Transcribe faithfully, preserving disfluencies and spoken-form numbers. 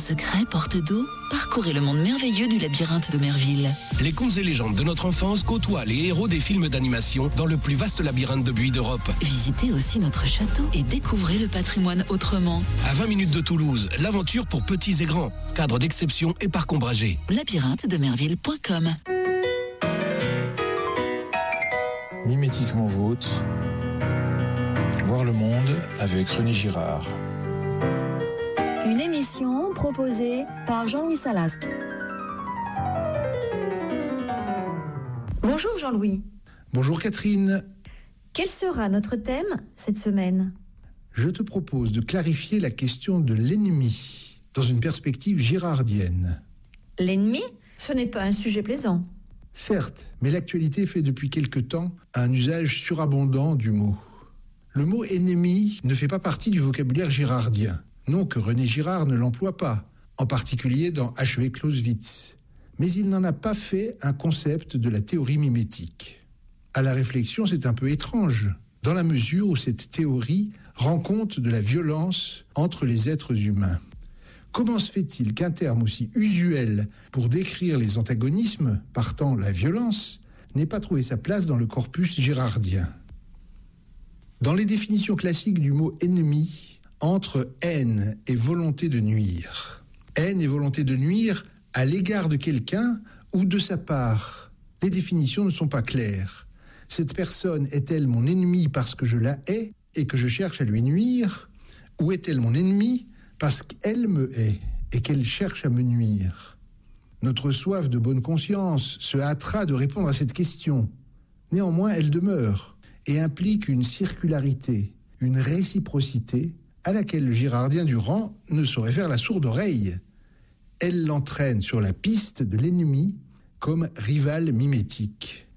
secret porte d'eau, parcourez le monde merveilleux du labyrinthe de Merville. Les contes et légendes de notre enfance côtoient les héros des films d'animation dans le plus vaste labyrinthe de buis d'Europe. Visitez aussi notre château et découvrez le patrimoine autrement. À vingt minutes de Toulouse, l'aventure pour petits et grands. Cadre d'exception et parc ombragé. labyrinthe de merville point com. Mimétiquement vôtre. Voir le monde avec René Girard. Une émission proposée par Jean-Louis Salasque. Bonjour Jean-Louis. Bonjour Catherine. Quel sera notre thème cette semaine ? Je te propose de clarifier la question de l'ennemi dans une perspective girardienne. L'ennemi ? Ce n'est pas un sujet plaisant. Certes, mais l'actualité fait depuis quelque temps un usage surabondant du mot. Le mot « ennemi » ne fait pas partie du vocabulaire girardien. Non que René Girard ne l'emploie pas, en particulier dans H V Clausewitz. Mais il n'en a pas fait un concept de la théorie mimétique. À la réflexion, c'est un peu étrange, dans la mesure où cette théorie rend compte de la violence entre les êtres humains. Comment se fait-il qu'un terme aussi usuel pour décrire les antagonismes, partant la violence, n'ait pas trouvé sa place dans le corpus girardien ? Dans les définitions classiques du mot « ennemi », entre haine et volonté de nuire. Haine et volonté de nuire à l'égard de quelqu'un ou de sa part. Les définitions ne sont pas claires. Cette personne est-elle mon ennemi parce que je la hais et que je cherche à lui nuire ? Ou est-elle mon ennemi parce qu'elle me hait et qu'elle cherche à me nuire ? Notre soif de bonne conscience se hâtera de répondre à cette question. Néanmoins, elle demeure et implique une circularité, une réciprocité à laquelle le girardien Durand ne saurait faire la sourde oreille. Elle l'entraîne sur la piste de l'ennemi comme rival mimétique.